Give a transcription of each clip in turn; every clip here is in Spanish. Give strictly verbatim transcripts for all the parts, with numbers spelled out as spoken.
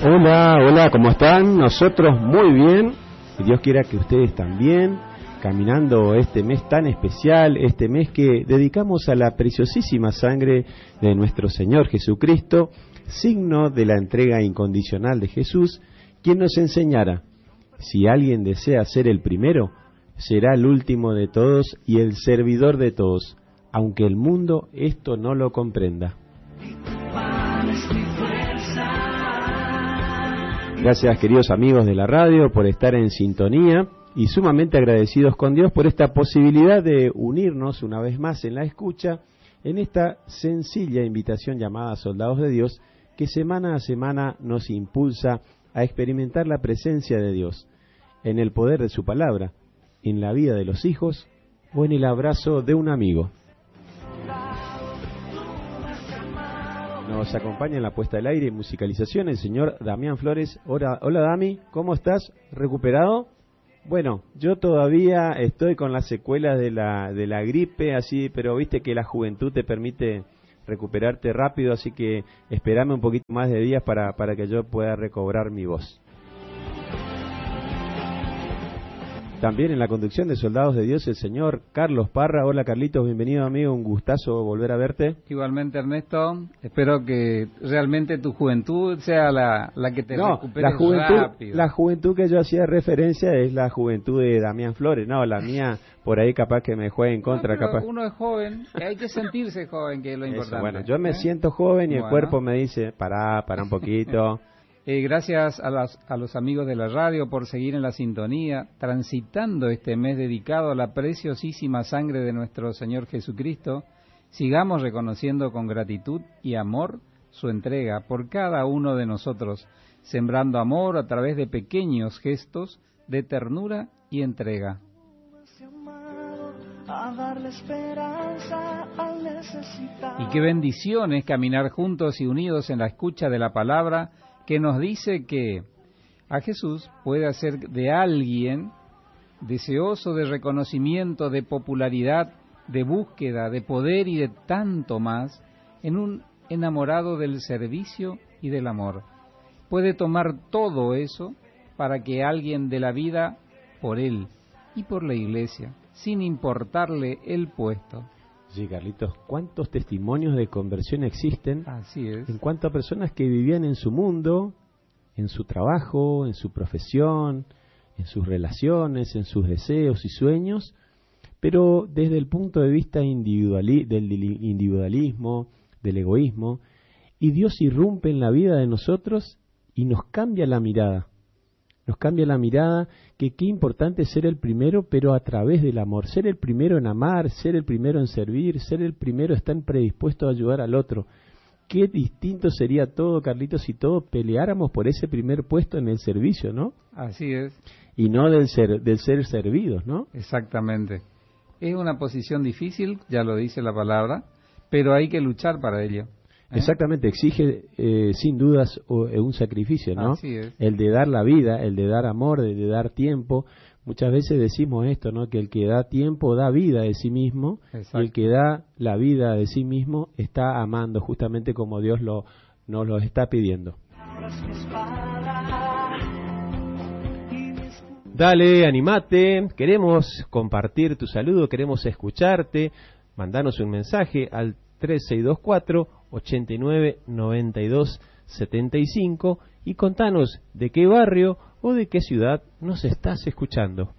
Hola, hola, ¿cómo están? Nosotros muy bien, y Dios quiera que ustedes también, caminando este mes tan especial, este mes que dedicamos a la preciosísima sangre de nuestro Señor Jesucristo, signo de la entrega incondicional de Jesús, quien nos enseñara, si alguien desea ser el primero, será el último de todos y el servidor de todos, aunque el mundo esto no lo comprenda. Gracias, queridos amigos de la radio, por estar en sintonía y sumamente agradecidos con Dios por esta posibilidad de unirnos una vez más en la escucha en esta sencilla invitación llamada Soldados de Dios, que semana a semana nos impulsa a experimentar la presencia de Dios en el poder de su palabra, en la vida de los hijos o en el abrazo de un amigo. Nos acompaña en la puesta del aire y musicalización el señor Damián Flores. Hola, hola Dami, ¿cómo estás? ¿Recuperado? Bueno, yo todavía estoy con las secuelas de la de la gripe, así, pero viste que la juventud te permite recuperarte rápido, así que esperame un poquito más de días para, para que yo pueda recobrar mi voz. También en la conducción de Soldados de Dios, el señor Carlos Parra. Hola Carlitos, bienvenido amigo, un gustazo volver a verte. Igualmente Ernesto, espero que realmente tu juventud sea la, la que te no, recuperes la juventud, rápido. La juventud que yo hacía referencia es la juventud de Damián Flores, no, la mía por ahí capaz que me juegue en contra. No, capaz. Uno es joven, hay que sentirse joven, que es lo Eso, importante. bueno, yo me ¿eh? siento joven y bueno. el cuerpo me dice, pará, pará un poquito. Eh, gracias a, las, a los amigos de la radio por seguir en la sintonía, transitando este mes dedicado a la preciosísima sangre de nuestro Señor Jesucristo. Sigamos reconociendo con gratitud y amor su entrega por cada uno de nosotros, sembrando amor a través de pequeños gestos de ternura y entrega. Y qué bendición es caminar juntos y unidos en la escucha de la palabra, que nos dice que a Jesús puede hacer de alguien deseoso de reconocimiento, de popularidad, de búsqueda, de poder y de tanto más, en un enamorado del servicio y del amor. Puede tomar todo eso para que alguien dé la vida por él y por la iglesia, sin importarle el puesto. Sí, Carlitos, ¿cuántos testimonios de conversión existen? Así es. En cuanto a personas que vivían en su mundo, en su trabajo, en su profesión, en sus relaciones, en sus deseos y sueños, pero desde el punto de vista individuali- del individualismo, del egoísmo, y Dios irrumpe en la vida de nosotros y nos cambia la mirada. Nos cambia la mirada, que qué importante es ser el primero, pero a través del amor. Ser el primero en amar, ser el primero en servir, ser el primero estar predispuesto a ayudar al otro. Qué distinto sería todo, Carlitos, si todos peleáramos por ese primer puesto en el servicio, ¿no? Así es. Y no del ser, del ser servidos, ¿no? Exactamente. Es una posición difícil, ya lo dice la palabra, pero hay que luchar para ello. ¿Eh? Exactamente, exige eh, sin dudas un sacrificio, ¿no? Así es. El de dar la vida, el de dar amor, el de dar tiempo. Muchas veces decimos esto, ¿no? Que el que da tiempo da vida de sí mismo. Exacto. Y el que da la vida de sí mismo está amando, justamente como Dios lo, nos lo está pidiendo. Dale, animate, queremos compartir tu saludo, queremos escucharte. Mandanos un mensaje al tres seis dos cuatro, ocho nueve, nueve dos siete cinco y contanos de qué barrio o de qué ciudad nos estás escuchando.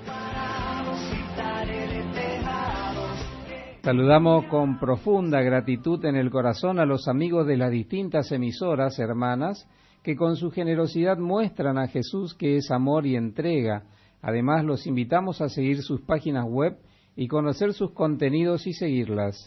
Saludamos con profunda gratitud en el corazón a los amigos de las distintas emisoras hermanas que con su generosidad muestran a Jesús que es amor y entrega. Además, los invitamos a seguir sus páginas web y conocer sus contenidos y seguirlas.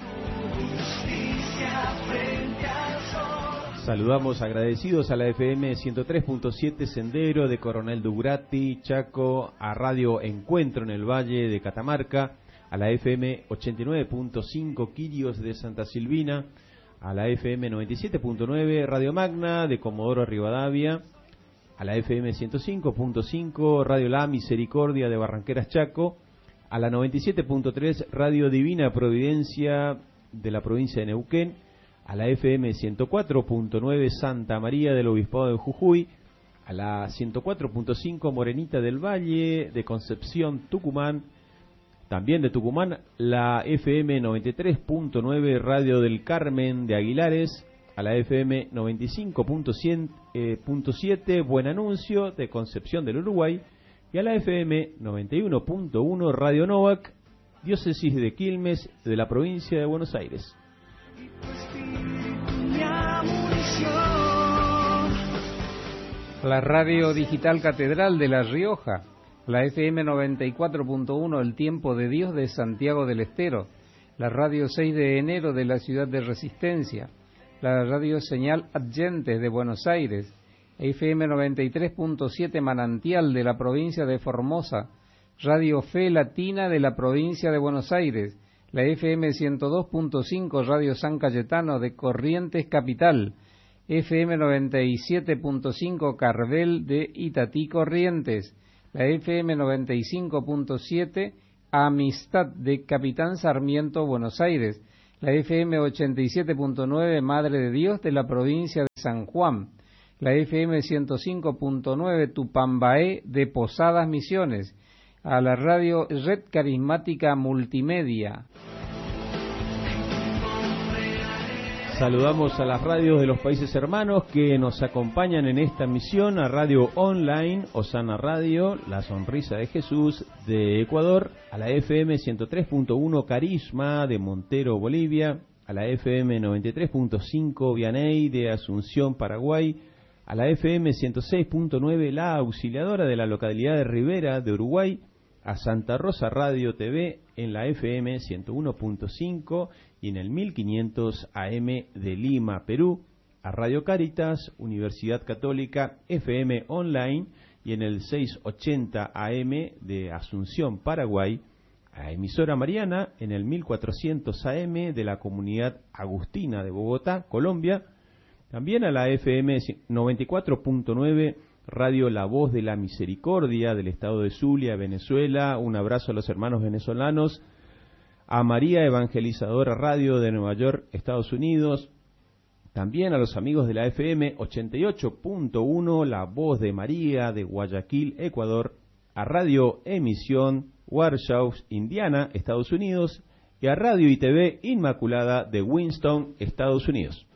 Saludamos agradecidos a la F M ciento tres punto siete Sendero de Coronel Dugrati, Chaco, a Radio Encuentro en el Valle de Catamarca, a la F M ochenta y nueve punto cinco Quirios de Santa Silvina, a la F M noventa y siete punto nueve Radio Magna de Comodoro Rivadavia, a la F M ciento cinco punto cinco Radio La Misericordia de Barranqueras Chaco, a la noventa y siete punto tres Radio Divina Providencia de la provincia de Neuquén, a la F M ciento cuatro punto nueve Santa María del Obispado de Jujuy, a la ciento cuatro punto cinco Morenita del Valle de Concepción, Tucumán, también de Tucumán, la F M noventa y tres punto nueve Radio del Carmen de Aguilares, a la F M noventa y cinco punto siete Buen Anuncio de Concepción del Uruguay, y a la F M noventa y uno punto uno Radio Novak, Diócesis de Quilmes de la provincia de Buenos Aires. La radio digital Catedral de La Rioja, la F M noventa y cuatro punto uno El Tiempo de Dios de Santiago del Estero, la radio seis de enero de la ciudad de Resistencia, la radio Señal Adyentes de Buenos Aires, F M noventa y tres punto siete Manantial de la provincia de Formosa, Radio Fe Latina de la provincia de Buenos Aires, la F M ciento dos punto cinco Radio San Cayetano de Corrientes Capital, F M noventa y siete punto cinco Carvel de Itatí Corrientes, la F M noventa y cinco punto siete Amistad de Capitán Sarmiento Buenos Aires, la F M ochenta y siete punto nueve Madre de Dios de la provincia de San Juan, la F M ciento cinco punto nueve Tupambaé de Posadas Misiones, a la radio Red Carismática Multimedia. Saludamos a las radios de los países hermanos que nos acompañan en esta misión, a Radio Online, Osana Radio, La Sonrisa de Jesús de Ecuador, a la F M ciento tres punto uno Carisma de Montero, Bolivia, a la F M noventa y tres punto cinco Vianey de Asunción, Paraguay, a la F M ciento seis punto nueve La Auxiliadora de la localidad de Rivera de Uruguay, a Santa Rosa Radio T V en la F M ciento uno punto cinco y en el mil quinientos A M de Lima, Perú, a Radio Caritas, Universidad Católica F M Online y en el seiscientos ochenta A M de Asunción, Paraguay, a Emisora Mariana en el mil cuatrocientos A M de la Comunidad Agustina de Bogotá, Colombia, también a la F M noventa y cuatro punto nueve Radio La Voz de la Misericordia del estado de Zulia, Venezuela. Un abrazo a los hermanos venezolanos. A María Evangelizadora Radio de Nueva York, Estados Unidos. También a los amigos de la F M ochenta y ocho punto uno La Voz de María de Guayaquil, Ecuador. A Radio Emisión Warsaw, Indiana, Estados Unidos. Y a Radio y T V Inmaculada de Winston, Estados Unidos.